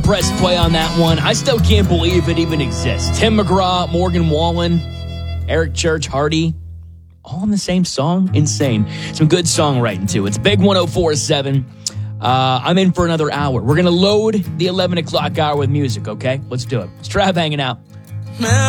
press play on that one. I still can't believe it even exists. Tim McGraw, Morgan Wallen, Eric Church, Hardy, all in the same song. Insane. Some good songwriting, too. It's Big 104.7. I'm in for another hour. We're going to load the 11 o'clock hour with music, okay? Let's do it. It's Trav hanging out.